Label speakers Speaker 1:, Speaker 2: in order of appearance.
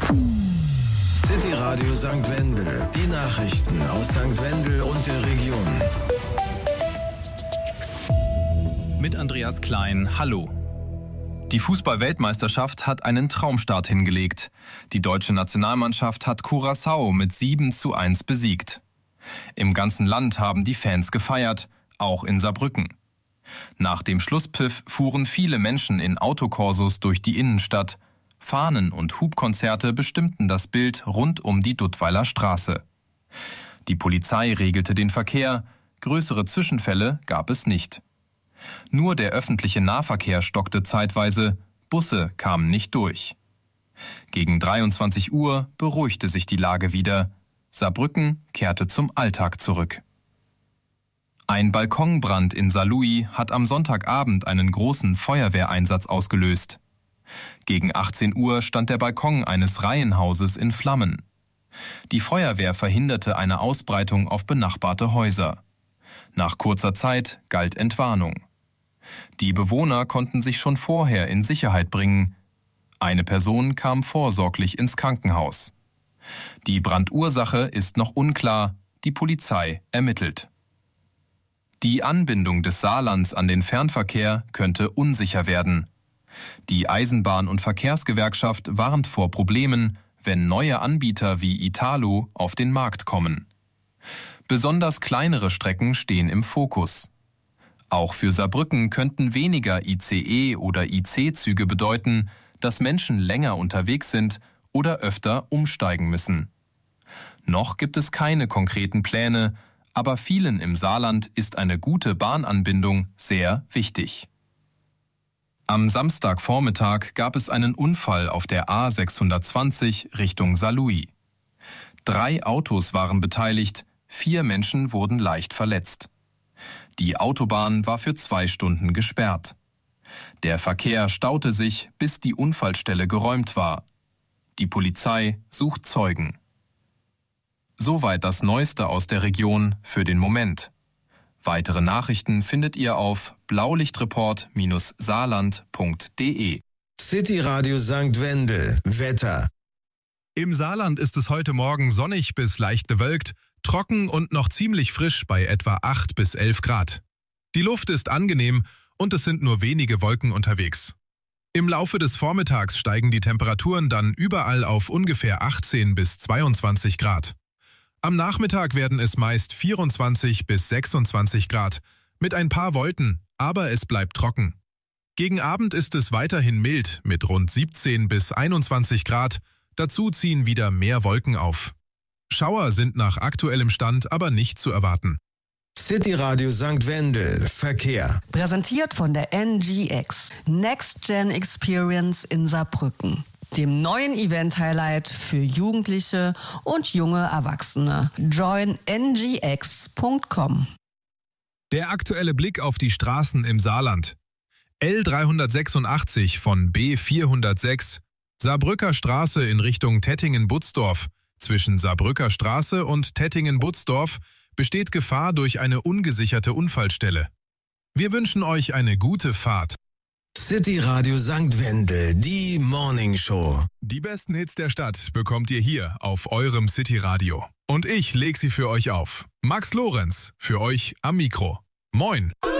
Speaker 1: City Radio St. Wendel. Die Nachrichten aus St. Wendel und der Region.
Speaker 2: Mit Andreas Klein, hallo. Die Fußball-Weltmeisterschaft hat einen Traumstart hingelegt. Die deutsche Nationalmannschaft hat Curaçao mit 7:1 besiegt. Im ganzen Land haben die Fans gefeiert, auch in Saarbrücken. Nach dem Schlusspfiff fuhren viele Menschen in Autokorsos durch die Innenstadt. Fahnen- und Hubkonzerte bestimmten das Bild rund um die Duttweiler Straße. Die Polizei regelte den Verkehr, größere Zwischenfälle gab es nicht. Nur der öffentliche Nahverkehr stockte zeitweise, Busse kamen nicht durch. Gegen 23 Uhr beruhigte sich die Lage wieder. Saarbrücken kehrte zum Alltag zurück. Ein Balkonbrand in Saarlouis hat am Sonntagabend einen großen Feuerwehreinsatz ausgelöst. Gegen 18 Uhr stand der Balkon eines Reihenhauses in Flammen. Die Feuerwehr verhinderte eine Ausbreitung auf benachbarte Häuser. Nach kurzer Zeit galt Entwarnung. Die Bewohner konnten sich schon vorher in Sicherheit bringen. Eine Person kam vorsorglich ins Krankenhaus. Die Brandursache ist noch unklar, die Polizei ermittelt. Die Anbindung des Saarlands an den Fernverkehr könnte unsicher werden. Die Eisenbahn- und Verkehrsgewerkschaft warnt vor Problemen, wenn neue Anbieter wie Italo auf den Markt kommen. Besonders kleinere Strecken stehen im Fokus. Auch für Saarbrücken könnten weniger ICE- oder IC-Züge bedeuten, dass Menschen länger unterwegs sind oder öfter umsteigen müssen. Noch gibt es keine konkreten Pläne, aber vielen im Saarland ist eine gute Bahnanbindung sehr wichtig. Am Samstagvormittag gab es einen Unfall auf der A620 Richtung Saarlouis. 3 Autos waren beteiligt, 4 Menschen wurden leicht verletzt. Die Autobahn war für 2 Stunden gesperrt. Der Verkehr staute sich, bis die Unfallstelle geräumt war. Die Polizei sucht Zeugen. Soweit das Neueste aus der Region für den Moment. Weitere Nachrichten findet ihr auf blaulichtreport-saarland.de.
Speaker 1: City Radio St. Wendel. Wetter.
Speaker 3: Im Saarland ist es heute Morgen sonnig bis leicht bewölkt, trocken und noch ziemlich frisch bei etwa 8 bis 11 Grad. Die Luft ist angenehm und es sind nur wenige Wolken unterwegs. Im Laufe des Vormittags steigen die Temperaturen dann überall auf ungefähr 18 bis 22 Grad. Am Nachmittag werden es meist 24 bis 26 Grad, mit ein paar Wolken, aber es bleibt trocken. Gegen Abend ist es weiterhin mild mit rund 17 bis 21 Grad, dazu ziehen wieder mehr Wolken auf. Schauer sind nach aktuellem Stand aber nicht zu erwarten.
Speaker 1: City Radio St. Wendel. Verkehr.
Speaker 4: Präsentiert von der NGX, Next Gen Experience in Saarbrücken. Dem neuen Event-Highlight für Jugendliche und junge Erwachsene. Join ngx.com.
Speaker 3: Der aktuelle Blick auf die Straßen im Saarland. L386 von B406, Saarbrücker Straße in Richtung Tettingen-Butzdorf. Zwischen Saarbrücker Straße und Tettingen-Butzdorf besteht Gefahr durch eine ungesicherte Unfallstelle. Wir wünschen euch eine gute Fahrt.
Speaker 1: City Radio St. Wendel, die Morning Show.
Speaker 3: Die besten Hits der Stadt bekommt ihr hier auf eurem City Radio. Und ich leg sie für euch auf. Max Lorenz, für euch am Mikro. Moin!